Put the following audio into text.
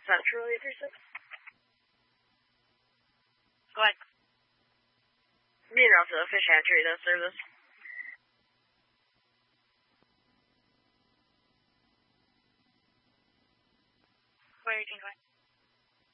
Central 836. Go ahead. Being off to the fish hatchery, that service. Where you can go ahead.